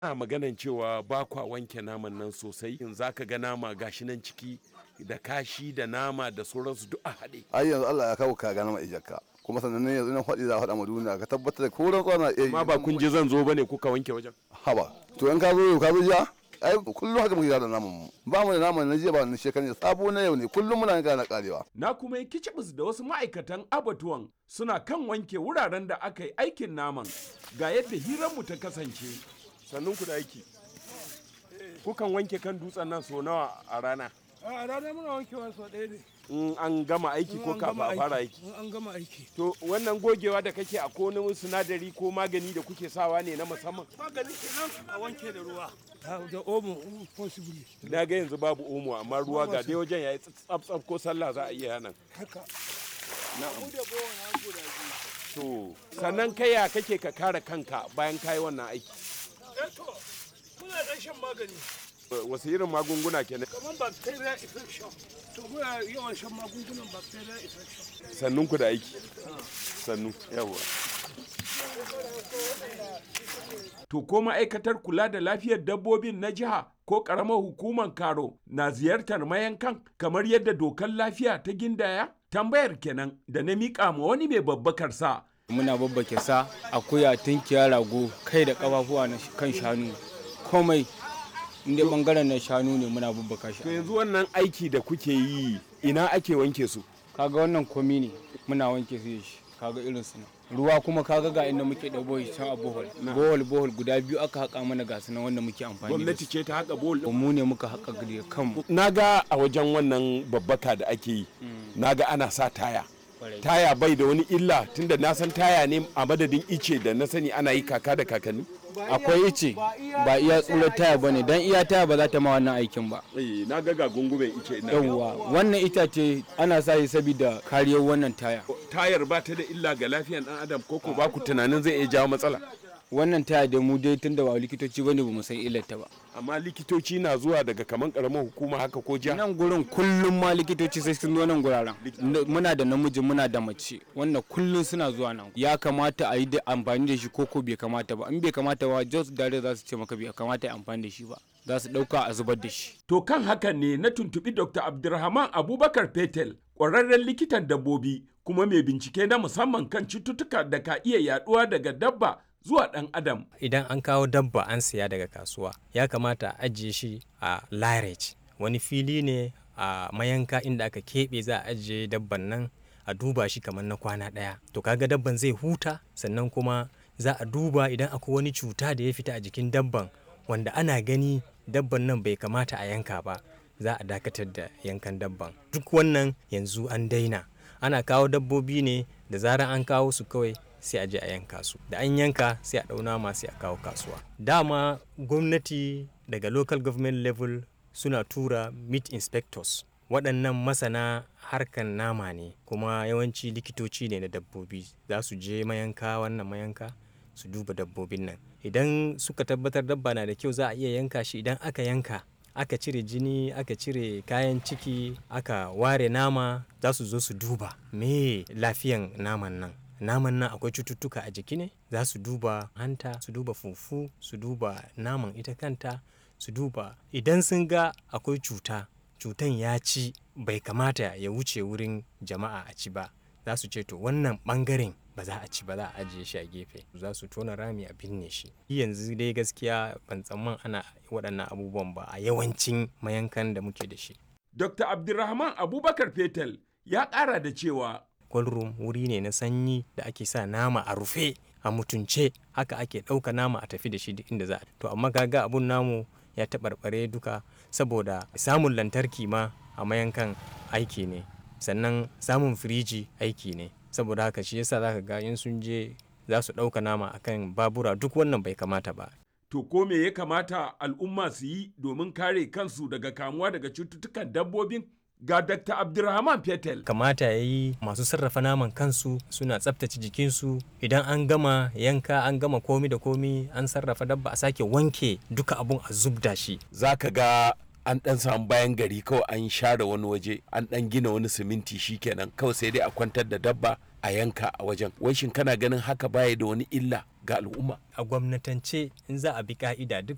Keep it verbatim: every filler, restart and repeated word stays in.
Ana maganan cewa ba kwa wanke naman nan sosai, in za ka ga nama gashi nan ciki da kashi da nama da sauransu duk a haɗe. Ai yanzu Allah ya kawo ka ga nama ijakka. Kuma sannan ne yanzu na faɗi za a faɗa ma duniya ka tabbatar da ko ran kwana eh. Amma ba kun je zan zo bane kuka wanke wajen. Haba. To in ka zo ka zo jiya? Ai kullum haka muke da naman mu. Ba mu da naman na jiya ba na shekaran ne sabo na yau ne kullum muna ga na karewa. Na kuma yi kicibis da wasu ma'aikatan abatuwan suna kan wanke wuraren da aka yi aikin naman. Ga yadda hiranmu ta kasance. Sannun ku da aiki. Kukan wanke kan dutsen nan so nawa a rana? A rana muna wankewa so ɗaya ne. In an gama aiki ko kafin a fara aiki? In an gama aiki. To wannan gogewa da kake a ko wani sinadari ko magani da kuke sawa ne na musamman? Magani kenan a wanke da ruwa. Da omo possibly. Na ga yanzu babu omo amma ruwa ga dai wajen yayi tsaf ko sallah za a iya nan. Haka. Na'am. To sannan kai ya kake ka kare kanka bayan kayi wannan aiki? Eh to muna dan shan magani. Wasu irin magunguna kenan? Kamar bacteria infection. To muna yawan shan magungunan bacteria infection. Sannun ku da aiki. Sannu yawa. To ko ma'aikatar kula da lafiyar dabbobin na jiha ko ƙaramar hukumar Karo na ziyartar mayankan kamar yadda dokar lafiya ta gindaya? Tambayar kenan da na miƙa ma wani mai babbakar sa. Muna babbake sa, akuya, tunkiya, rago, kai da ƙafafuwa na kan shanu. Komai inda bangaren na shanu ne muna babbaka shi. To yanzu wannan aiki da kuke yi ina ake wanke su? Kaga wannan komi ne muna wanke su shi. Kaga irin su ruwa kuma kaga ga inda muke da bohol can a bohol. Bohol bohol guda biyu aka haƙa mana ga su nan wanda muke amfani da su. Gwamnati ce ta haƙa bohol. Mu ne muka haƙa da kanmu. Naga a wajen wannan babbaka da ake yi. Naga ana sa taya. Taya bai da wani illa tunda na san taya ne a madadin ice da na sani ana yi kaka da kakanni. Akwai ice ba iya tsurar taya ba ne don iya taya ba za ta ma wannan aikin ba. Eh na ga gungumen ice ina. Yawwa wannan itace ana sa shi saboda kariyar wannan taya. Tayar ba ta da illa ga lafiyar dan adam ko ko ba ku tunanin zai iya jawo matsala. Wannan taya da mu dai tunda ba likitoci bane ba mu san illar ta ba. Amma likitoci na zuwa daga kaman karamar hukuma haka ko jiha. Nan gurin kullum ma likitoci sai sun zo nan guraren. Muna da namiji muna da mace wannan kullum suna zuwa nan. Ya kamata a yi da amfani da shi ko ko bai kamata ba. In bai kamata ba just dare za su ce maka bai kamata a amfani da shi ba. Za su dauka a zubar da shi. To kan hakan ne na tuntubi Doctor Abdulrahman Abubakar Fetel, ƙwararren likitan dabbobi kuma mai bincike na musamman kan cututtuka da ka iya yaduwa daga dabba zuwa ɗan adam. Idan an kawo dabba an siya daga kasuwa ya kamata a ajiye shi a larage, wani fili ne a mayanka inda aka keɓe za a ajiye dabban nan a duba shi kamar na kwana ɗaya. To kaga dabban zai huta sannan kuma za a duba idan akwai wani cuta da ya fita a jikin dabban wanda ana gani dabban nan bai kamata a yanka ba, za a dakatar da yankan dabban. Duk wannan yanzu an daina, ana kawo dabbobi ne da zarar an kawo su kawai sai a je a yanka su, da an yanka sai a ɗauna ma sai a kawo kasuwa. Dama gwamnati daga local government level suna tura meat inspectors, waɗannan masana harkan nama ne kuma yawanci likitoci ne na dabbobi, za su je mayanka wannan mayanka su duba dabbobin nan. Idan suka tabbatar dabba na da kyau za a iya yanka shi. Idan aka yanka aka cire jini aka cire kayan ciki aka ware nama, za su zo su duba me lafiyan naman nan. Naman nan akwai cututtuka a jiki ne, za su duba hanta, su duba fufu, su duba naman ita kanta, su duba idan sun ga akwai cuta, cutan ya ci bai kamata ya wuce wurin jama'a a ci ba, za su ce to wannan bangaren ba za a ci ba, za a ajiye shi a gefe, za su tona rami a binne shi. Yanzu dai gaskiya ban tsamman ana waɗannan abubuwan ba a yawancin mayankan da muke da shi. Doctor Abdulrahman Abubakar Fetel ya ƙara da cewa cold room wuri ne na sanyi da ake sa nama a rufe a mutunce, haka ake ɗauka nama a tafi da shi duk inda za a. To amma kaga abun namu ya taɓarɓare duka saboda samun lantarki ma a mayankan aiki ne, sannan samun firiji aiki ne, saboda haka shi yasa zaka ga in sun je za su ɗauka nama akan babura, duk wannan bai kamata ba. To ko me ya kamata al'umma su yi domin kare kansu daga kamuwa daga cututtukan dabbobin? Ga Doctor Abdulrahman Fetel. Kamata ya yi masu sarrafa naman kansu suna tsaftace jikinsu, idan an gama yanka an gama komi da komi an sarrafa dabba a sake wanke duka abun a zubda shi. Za ka ga an ɗan samu bayan gari kawai an share wani waje an ɗan gina wani siminti shikenan kawai sai dai a kwantar da dabba a yanka a wajen. Wai shin kana ganin haka baya da wani illa ga al'umma? A gwamnatance in za a bi ka'ida duk